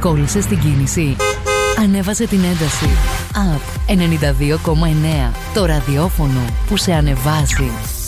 Κόλλησε στην κίνηση. Ανέβασε την ένταση. Up 92,9. Το ραδιόφωνο που σε ανεβάζει.